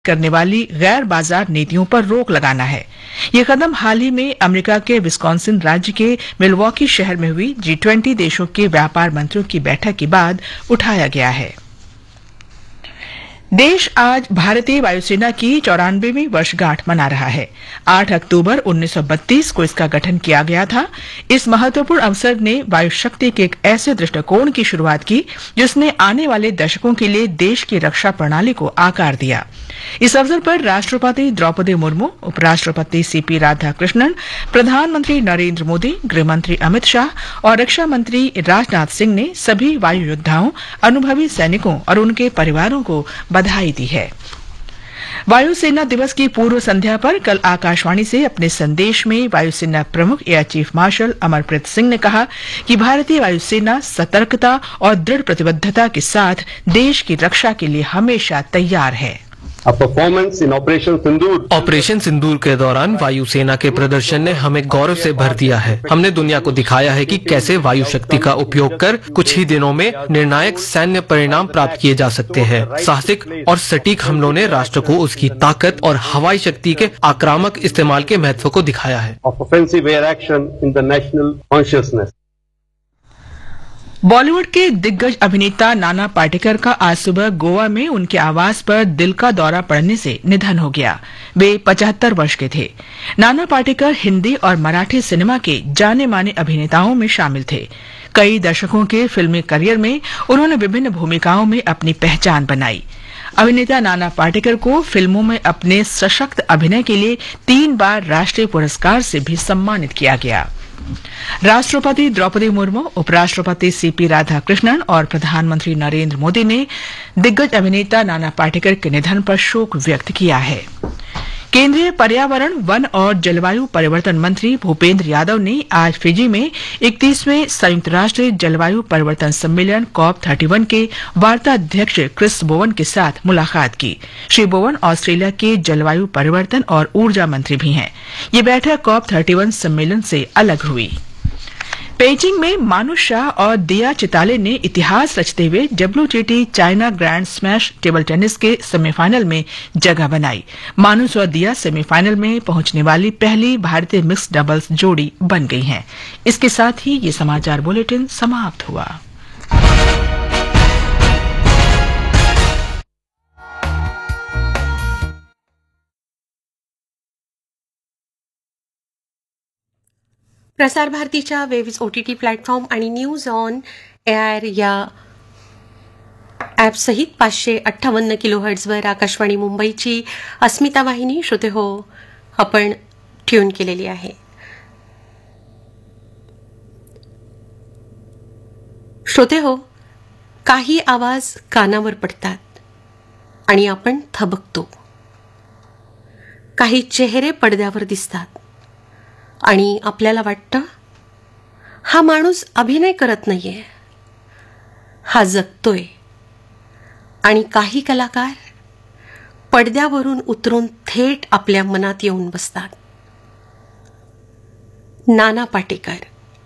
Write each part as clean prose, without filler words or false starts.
करने वाली गैर बाजार नीतियों पर रोक लगाना है। ये कदम हाल ही में अमेरिका के विस्कॉन्सिन राज्य के मिल्वॉकी शहर में हुई G20 देशों के व्यापार मंत्रियों की बैठक के बाद उठाया गया है। देश आज भारतीय वायुसेना की 94वीं वर्षगांठ मना रहा है। 8 अक्टूबर 1932 को इसका गठन किया गया था। इस महत्वपूर्ण अवसर ने वायु शक्ति के एक ऐसे दृष्टिकोण की शुरुआत की जिसने आने वाले दशकों के लिए देश की रक्षा प्रणाली को आकार दिया। इस अवसर पर राष्ट्रपति द्रौपदी मुर्मू, उपराष्ट्रपति CP राधाकृष्णन, प्रधानमंत्री नरेंद्र मोदी, गृहमंत्री अमित शाह और रक्षा मंत्री राजनाथ सिंह ने सभी वायु योद्धाओं, अनुभवी सैनिकों और उनके परिवारों को बधाई दी है। वायुसेना दिवस की पूर्व संध्या पर कल आकाशवाणी से अपने संदेश में वायुसेना प्रमुख air chief marshal Amarpreet Singh ने कहा कि भारतीय वायुसेना सतर्कता और दृढ़ प्रतिबद्धता के साथ देश की रक्षा के लिए हमेशा तैयार है। ऑपरेशन सिंदूर के दौरान वायुसेना के प्रदर्शन ने हमें गौरव से भर दिया है। हमने दुनिया को दिखाया है कि कैसे वायु शक्ति का उपयोग कर कुछ ही दिनों में निर्णायक सैन्य परिणाम प्राप्त किए जा सकते हैं। साहसिक और सटीक हमलों ने राष्ट्र को उसकी ताकत और हवाई शक्ति के आक्रामक इस्तेमाल के महत्व को दिखाया है। बॉलीवुड के दिग्गज अभिनेता नाना पाटेकर का आज सुबह गोवा में उनके आवास पर दिल का दौरा पड़ने से निधन हो गया। वे 75 वर्ष के थे। नाना पाटेकर हिंदी और मराठी सिनेमा के जाने माने अभिनेताओं में शामिल थे। कई दशकों के फिल्मी करियर में उन्होंने विभिन्न भूमिकाओं में अपनी पहचान बनाई। अभिनेता नाना पाटेकर को फिल्मों में अपने सशक्त अभिनय के लिए 3 बार राष्ट्रीय पुरस्कार से भी सम्मानित किया गया। राष्ट्रपति द्रौपदी मुर्मू, उपराष्ट्रपति CP राधाकृष्णन और प्रधानमंत्री नरेंद्र मोदी ने दिग्गज अभिनेता नाना पाटेकर के निधन पर शोक व्यक्त किया है। केंद्रीय पर्यावरण, वन और जलवायु परिवर्तन मंत्री भूपेंद्र यादव ने आज फिजी में 31वें संयुक्त राष्ट्र जलवायु परिवर्तन सम्मेलन COP31 के वार्ताध्यक्ष क्रिस बोवन के साथ मुलाकात की। श्री बोवन ऑस्ट्रेलिया के जलवायु परिवर्तन और ऊर्जा मंत्री भी हैं। ये बैठक COP31 सम्मेलन से अलग हुई। पेइचिंग में मानु शाह और दिया चिताले ने इतिहास रचते हुए WTT China grand smash table tennis के सेमीफाइनल में जगह बनाई। मानुस और दिया सेमीफाइनल में पहुंचने वाली पहली भारतीय मिक्स्ड डबल्स जोड़ी बन गई हैं। इसके साथ ही ये समाचार बुलेटिन समाप्त हुआ। प्रसार भारतीच्या वेव्स OTT प्लॅटफॉर्म आणि न्यूज ऑन एआर या ॲपसहित 558 किलोहर्ट्झवर आकाशवाणी मुंबईची अस्मिता वाहिनी श्रोते हो आपण ट्यून केलेली आहे। श्रोते हो, काही आवाज कानावर पडतात आणि आपण थबकतो। काही चेहरे पडद्यावर दिसतात आणि आपल्याला वाटतं हा माणूस अभिनय करत नाहीये, हा जगतोय। आणि काही कलाकार पडद्यावरून उतरून थेट आपल्या मनात येऊन बसतात। नाना पाटेकर।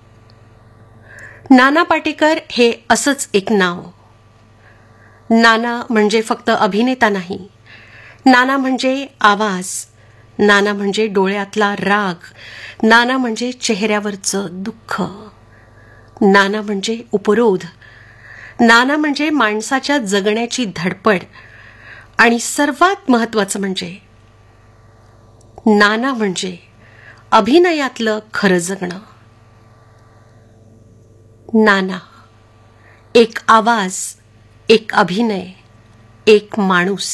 नाना पाटेकर हे असंच एक नाव। नाना म्हणजे फक्त अभिनेता नाही, नाना म्हणजे आवाज, नाना म्हणजे डोळ्यातला राग, नाना म्हणजे चेहऱ्यावरचं दुःख, नाना म्हणजे उपरोध, नाना म्हणजे माणसाच्या जगण्याची धडपड आणि सर्वात महत्त्वाचं म्हणजे नाना म्हणजे अभिनयातलं खरं जगणं। नाना एक आवाज, एक अभिनय, एक माणूस।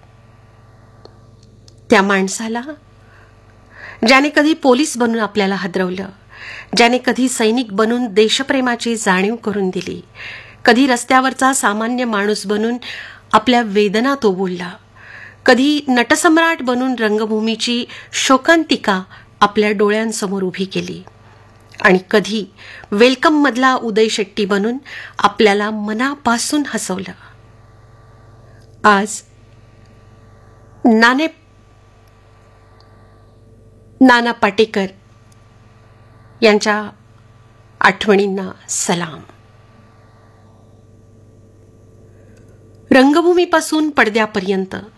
त्या माणसाला ज्याने कधी पोलीस बनून आपल्याला हादरवलं, ज्याने कधी सैनिक बनून देशप्रेमाची जाणीव करून दिली, कधी रस्त्यावरचा सामान्य माणूस बनून आपल्या वेदना तो बोलला, कधी नटसम्राट बनून रंगभूमीची शोकांतिका आपल्या डोळ्यांसमोर उभी केली आणि कधी वेलकम मधला उदय शेट्टी बनून आपल्याला मनापासून हसवलं। आज नाना पाटेकर यांच्या आठवणींना सलाम। रंगभूमीपासून पडद्यापर्यंत